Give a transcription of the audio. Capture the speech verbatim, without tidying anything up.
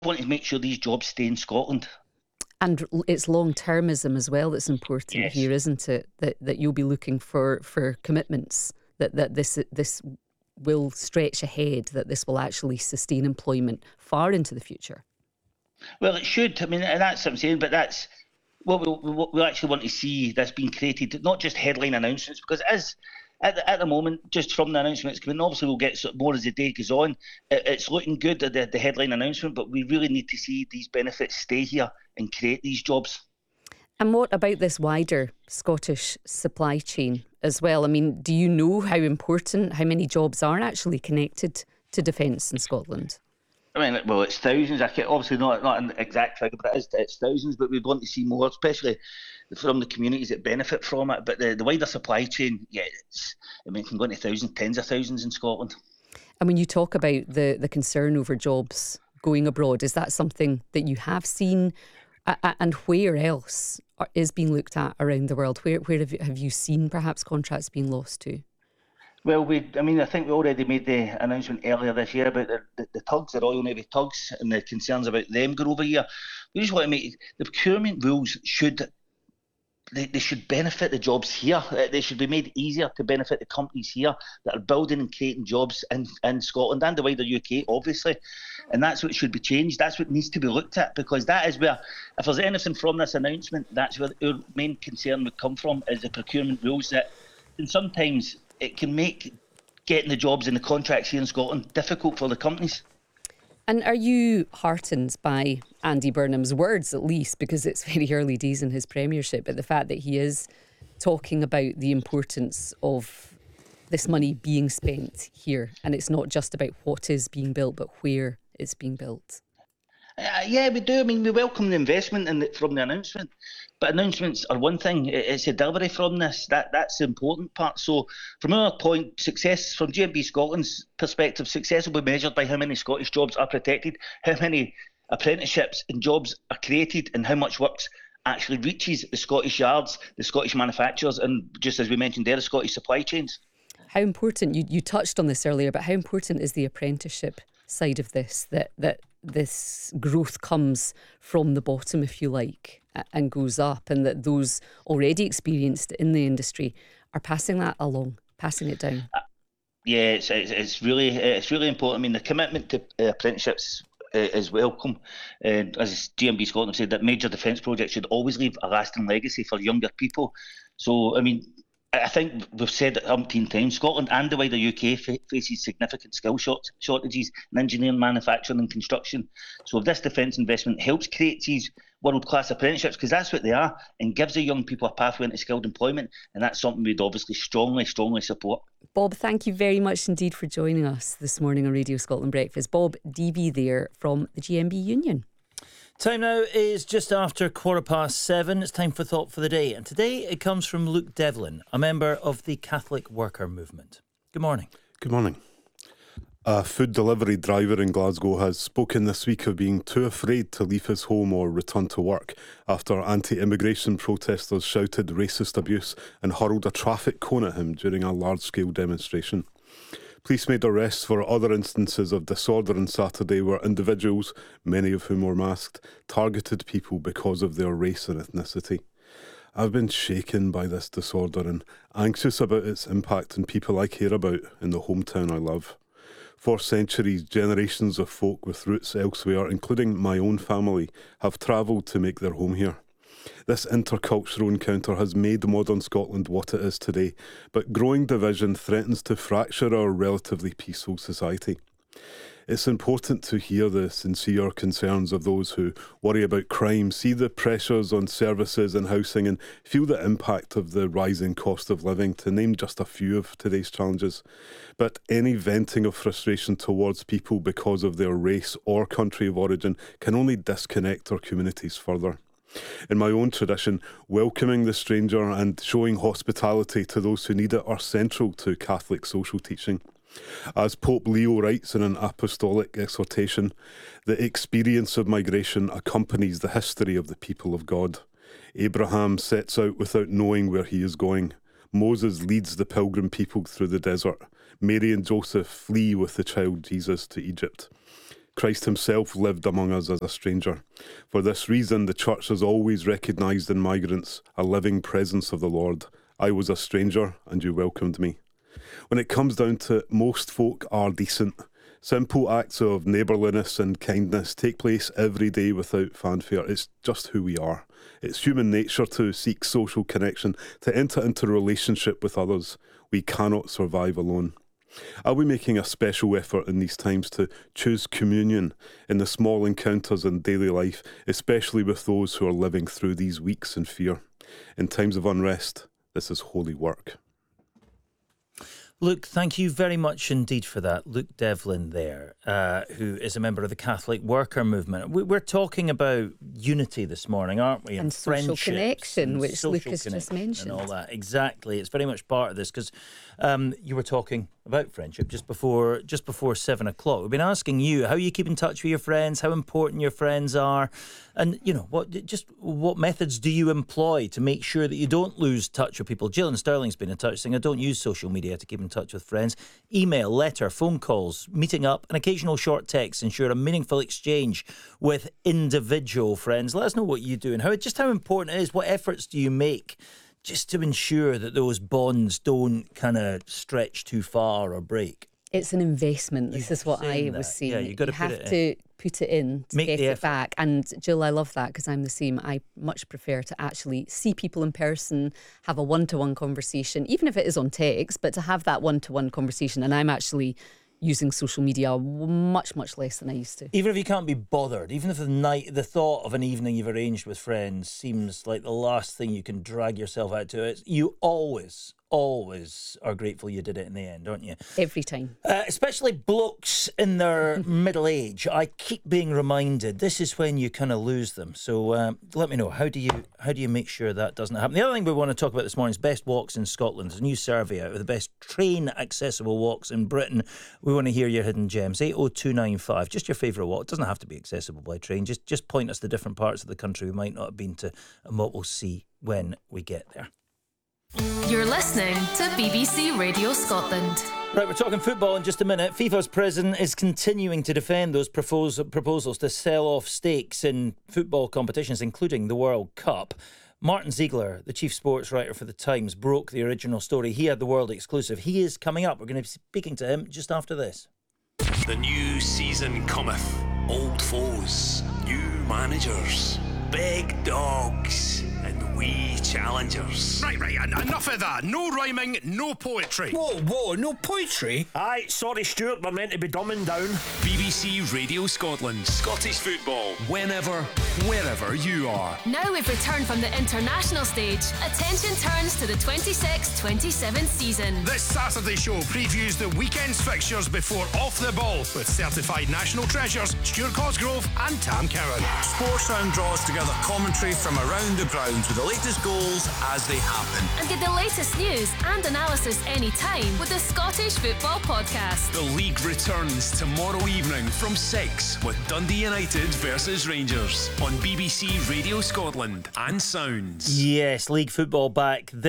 want to make sure these jobs stay in Scotland. And it's long-termism as well that's important Yes. here, isn't it? That that you'll be looking for, for commitments, that, that this this will stretch ahead, that this will actually sustain employment far into the future. Well, it should. I mean, and that's what I'm saying, but that's what we, what we actually want to see this being created, not just headline announcements, because it is, at the, at the moment, just from the announcements coming, obviously we'll get more as the day goes on. It, it's looking good at the, the headline announcement, but we really need to see these benefits stay here and create these jobs. And what about this wider Scottish supply chain as well? I mean, do you know how important, how many jobs are actually connected to defence in Scotland? I mean, well, it's thousands. I can, obviously not not an exact figure, but it is, it's thousands. But we'd want to see more, especially from the communities that benefit from it. But the, the wider supply chain, yeah, it's, I mean, it can go into thousands, tens of thousands in Scotland. And when you talk about the, the concern over jobs going abroad, is that something that you have seen? Uh, and where else is being looked at around the world? Where where have you, have you seen perhaps contracts being lost to? Well, we, I mean, I think we already made the announcement earlier this year about the, the, the tugs, the Royal Navy tugs, and the concerns about them going over here. We just want to make the procurement rules should they, they should benefit the jobs here. They should be made easier to benefit the companies here that are building and creating jobs in, in Scotland and the wider U K, obviously. And that's what should be changed. That's what needs to be looked at, because that is where, if there's anything from this announcement, that's where our main concern would come from, is the procurement rules that, and sometimes it can make getting the jobs and the contracts here in Scotland difficult for the companies. And are you heartened by Andy Burnham's words, at least, because it's very early days in his premiership, but the fact that he is talking about the importance of this money being spent here, and it's not just about what is being built, but where it's being built? Uh, yeah, we do. I mean, we welcome the investment in the, from the announcement, but announcements are one thing. It's the delivery from this that that's the important part. So, from our point, success from G M B Scotland's perspective, success will be measured by how many Scottish jobs are protected, how many apprenticeships and jobs are created, and how much work actually reaches the Scottish yards, the Scottish manufacturers, and just as we mentioned there, the Scottish supply chains. How important, you, you touched on this earlier, but how important is the apprenticeship side of this, that that this growth comes from the bottom, if you like, and goes up, and that those already experienced in the industry are passing that along, passing it down? Uh, yeah, it's, it's it's really it's really important. I mean, the commitment to uh, apprenticeships uh, is welcome. Uh, as G M B Scotland said, that major defence projects should always leave a lasting legacy for younger people. So, I mean, I think we've said it umpteen times, Scotland and the wider U K fa- faces significant skill short- shortages in engineering, manufacturing and construction. So if this defence investment helps create these world-class apprenticeships, because that's what they are, and gives the young people a pathway into skilled employment, and that's something we'd obviously strongly, strongly support. Bob, thank you very much indeed for joining us this morning on Radio Scotland Breakfast. Bob Deeby there from the G M B Union. Time now is just after quarter past seven. It's time for Thought for the Day. And today it comes from Luke Devlin, a member of the Catholic Worker Movement. Good morning. Good morning. A food delivery driver in Glasgow has spoken this week of being too afraid to leave his home or return to work after anti-immigration protesters shouted racist abuse and hurled a traffic cone at him during a large-scale demonstration. Police made arrests for other instances of disorder on Saturday where individuals, many of whom were masked, targeted people because of their race and ethnicity. I've been shaken by this disorder and anxious about its impact on people I care about in the hometown I love. For centuries, generations of folk with roots elsewhere, including my own family, have travelled to make their home here. This intercultural encounter has made modern Scotland what it is today, but growing division threatens to fracture our relatively peaceful society. It's important to hear the sincere concerns of those who worry about crime, see the pressures on services and housing, and feel the impact of the rising cost of living, to name just a few of today's challenges. But any venting of frustration towards people because of their race or country of origin can only disconnect our communities further. In my own tradition, welcoming the stranger and showing hospitality to those who need it are central to Catholic social teaching. As Pope Leo writes in an apostolic exhortation, the experience of migration accompanies the history of the people of God. Abraham sets out without knowing where he is going. Moses leads the pilgrim people through the desert. Mary and Joseph flee with the child Jesus to Egypt. Christ himself lived among us as a stranger. For this reason, the church has always recognised in migrants a living presence of the Lord. I was a stranger, and you welcomed me. When it comes down to it, most folk are decent. Simple acts of neighbourliness and kindness take place every day without fanfare. It's just who we are. It's human nature to seek social connection, to enter into relationship with others. We cannot survive alone. Are we making a special effort in these times to choose communion in the small encounters in daily life, especially with those who are living through these weeks in fear? In times of unrest, this is holy work. Luke, thank you very much indeed for that. Luke Devlin there, uh, who is a member of the Catholic Worker Movement. We, we're talking about unity this morning, aren't we? And, and social connection, and which social Lucas just mentioned. And all that. Exactly. It's very much part of this because um, you were talking about friendship just before just before seven o'clock. We've been asking you how you keep in touch with your friends, how important your friends are, and you know what just what methods do you employ to make sure that you don't lose touch with people. Gillian Sterling's been in touch saying I don't use social media to keep in touch with friends. Email, letter, phone calls, meeting up, an occasional short text ensure a meaningful exchange with individual friends. Let us know what you do and how just how important it is. What efforts do you make just to ensure that those bonds don't kind of stretch too far or break? It's an investment. This You're is what I saying was that. saying. Yeah, you've got to you put have it to put it in to Make get the it effort. back. And Jill, I love that because I'm the same. I much prefer to actually see people in person, have a one-to-one conversation, even if it is on text, but to have that one-to-one conversation. And I'm actually using social media much, much less than I used to. Even if you can't be bothered, even if the night, the thought of an evening you've arranged with friends seems like the last thing you can drag yourself out to, it's, you always, always are grateful you did it in the end, aren't you? Every time. Uh, especially blokes in their middle age. I keep being reminded this is when you kind of lose them. So um, let me know, how do you how do you make sure that doesn't happen? The other thing we want to talk about this morning is best walks in Scotland. There's a new survey out of the best train accessible walks in Britain. We want to hear your hidden gems. eight oh two nine five, just your favourite walk. It doesn't have to be accessible by train. Just just point us to different parts of the country we might not have been to and what we'll see when we get there. You're listening to B B C Radio Scotland. Right, we're talking football in just a minute. FIFA's prison is continuing to defend those propose, proposals to sell off stakes in football competitions, including the World Cup. Martin Ziegler, the chief sports writer for The Times, broke the original story. He had the world exclusive. He is coming up. We're going to be speaking to him just after this. The new season cometh. Old foes, new managers, big dogs, and wee challengers. Right, right, en- enough of that. No rhyming, no poetry. Whoa, whoa, no poetry? Aye, sorry Stuart, we're meant to be dumbing down. B B C Radio Scotland. Scottish football. Whenever, wherever you are. Now we've returned from the international stage. Attention turns to the twenty-six twenty-seven season. This Saturday show previews the weekend's fixtures before Off the Ball with certified national treasures Stuart Cosgrove and Tam Cowan. Sports Sound draws together commentary from around the grounds with the latest goals as they happen. And get the latest news and analysis anytime with the Scottish Football Podcast. The league returns tomorrow evening from six with Dundee United versus Rangers on B B C Radio Scotland and Sounds. Yes, league football back this